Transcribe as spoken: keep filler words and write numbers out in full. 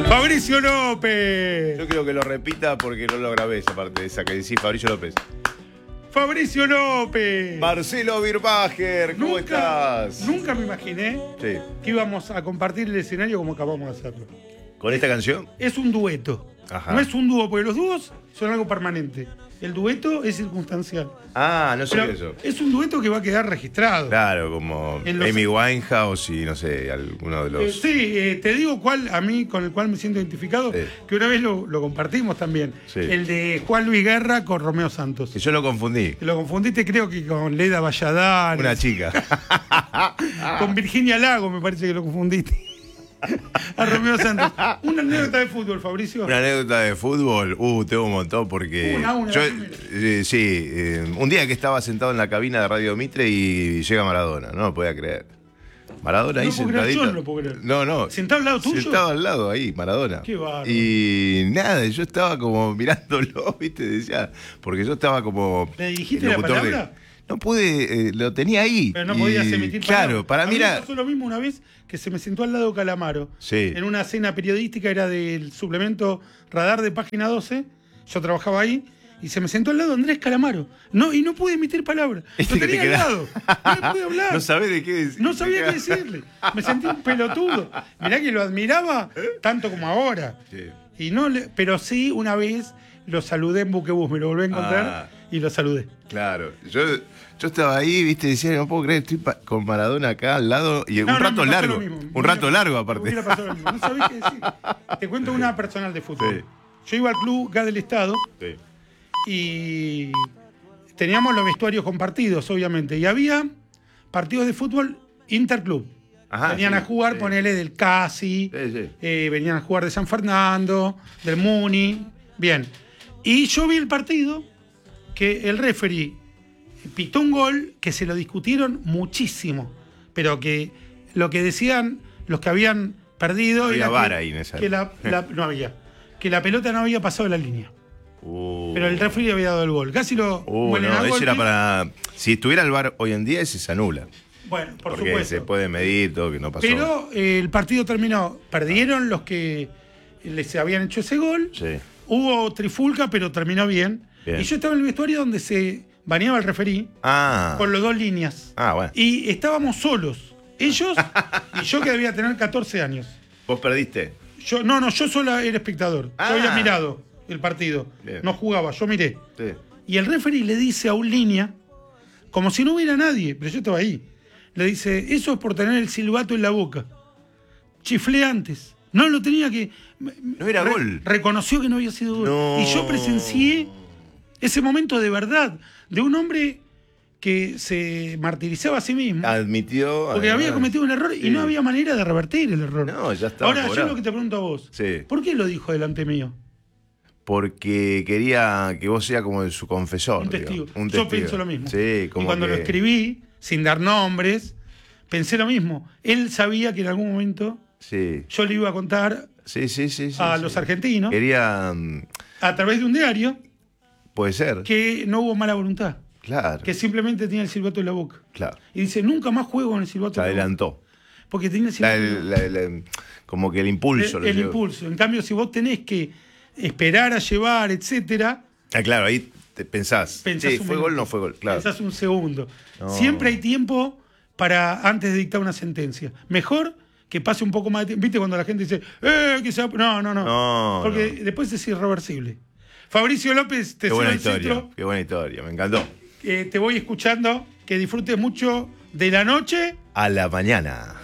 Fabricio López. Yo quiero que lo repita porque no lo grabé esa parte, esa que decís Fabricio López. Fabricio López. Marcelo Birbacher, ¿cómo nunca, estás? Nunca me imaginé sí. que íbamos a compartir el escenario como acabamos de hacerlo. ¿Con esta canción? Es un dueto. Ajá. No es un dúo, porque los dúos son algo permanente. El dueto es circunstancial. Ah, no sé Pero eso. Es un dueto que va a quedar registrado. Claro, como En los- Amy Winehouse y no sé, alguno de los... Eh, sí, eh, te digo cuál a mí con el cual me siento identificado, Sí. que una vez lo, lo compartimos también. Sí. El de Juan Luis Guerra con Romeo Santos. Que yo lo confundí. Lo confundiste creo que con Leda Valladares. Una chica. Con Virginia Lago me parece que lo confundiste. A Romeo Santos. Una anécdota de fútbol, Fabricio. Una anécdota de fútbol, uh, tengo un montón porque Una, una, yo, la primera. eh, sí, eh, un día que estaba sentado en la cabina de Radio Mitre y llega Maradona, no lo podía creer. Maradona No ahí puedo creer, sentadito. yo no lo puedo creer. No, no. ¿Sentado al lado tuyo? Sentado al lado ahí, Maradona. Qué bárbaro. Y nada, yo estaba como mirándolo, ¿viste? Decía, porque yo estaba como ¿Le dijiste el la locutor de- palabra? No pude, eh, lo tenía ahí. Pero no y- podías emitir Claro, palabras. para A mí mí era... me pasó lo mismo una vez que se me sentó al lado Calamaro. Sí. En una cena periodística, era del suplemento Radar de Página doce. Yo trabajaba ahí. Y se me sentó al lado Andrés Calamaro. No, y no pude emitir palabras. Lo Este que te tenía al queda- lado. No le pude hablar. No sabés de qué decir. No sabía qué decirle. Me sentí un pelotudo. Mirá que lo admiraba tanto como ahora. Sí. Y no le- pero sí, una vez lo saludé en Buquebús. Me lo volví a encontrar Ah. y lo saludé. Claro, yo, yo estaba ahí, viste, decía, no puedo creer, estoy pa- con Maradona acá al lado, y No, un no, rato me pasó largo, lo mismo. Me un hubiera- rato largo me aparte. hubiera pasado lo mismo. No sabía qué decir. Te cuento una personal de fútbol. Sí. Yo iba al club G A del Estado Sí. y teníamos los vestuarios compartidos, obviamente. Y había partidos de fútbol interclub. Ajá, venían sí, a jugar, sí. ponele, del Casi, Sí, sí. eh, venían a jugar de San Fernando, del Muni. Bien. Y yo vi el partido que el referee pitó un gol que se lo discutieron muchísimo, pero que lo que decían los que habían perdido Había era VAR que, ahí en esa que la, la- no había, que la pelota no había pasado la línea, Uh, pero el referee había dado el gol. Casi lo uh, vuelven a no, eso golpe. era para... Si estuviera el VAR hoy en día, ese se anula. Bueno, por porque supuesto. se puede medir todo, que no pasó. Pero eh, el partido terminó, perdieron los que les habían hecho ese gol. Sí. Hubo trifulca, pero terminó bien. Bien. Y yo estaba en el vestuario donde se baneaba el referí Ah. por las dos líneas. Ah, bueno. Y estábamos solos. Ellos y yo que debía tener catorce años. ¿Vos perdiste? Yo, no, no, yo solo era espectador. Ah. Yo había mirado el partido. Bien. No jugaba, yo miré. Sí. Y el referí le dice a un línea, como si no hubiera nadie, pero yo estaba ahí. Le dice, eso es por tener el silbato en la boca. Chiflé antes. No lo tenía que... No era gol. Reconoció que no había sido gol. No. Y yo presencié ese momento de verdad, de un hombre que se martirizaba a sí mismo. Admitió... Porque además. había cometido un error Sí. y no había manera de revertir el error. No, ya estaba Ahora, yo cobrado. lo que te pregunto a vos. Sí. ¿Por qué lo dijo delante mío? Porque quería que vos seas como su confesor. Un testigo. digo. Un Yo testigo. pienso lo mismo. Sí, como y cuando que- lo escribí, sin dar nombres, pensé lo mismo. Él sabía que en algún momento Sí. yo le iba a contar Sí, sí, sí. sí, a sí. los argentinos, Quería... mm, a través de un diario, Puede ser. que no hubo mala voluntad. Claro. Que simplemente tenía el silbato en la boca. Claro. Y dice, nunca más juego con el silbato Se en la boca. adelantó. Porque tenía el La- silbato en la boca. la- la- como que el impulso. el lo el llevó. impulso. En cambio, si vos tenés que esperar a llevar, etcétera, Ah, claro, ahí te pensás. pensás sí, un fue minuto, gol, no fue gol. Claro. pensás un segundo. No. Siempre hay tiempo para antes de dictar una sentencia. Mejor que pase un poco más de tiempo. ¿Viste cuando la gente dice, eh, que sea... No, no, no. No, Porque no. después es irreversible. Fabricio López, te Qué cedo buena el historia. centro. Qué buena historia. Me encantó. Eh, te voy escuchando. Que disfrutes mucho de la noche. A la mañana.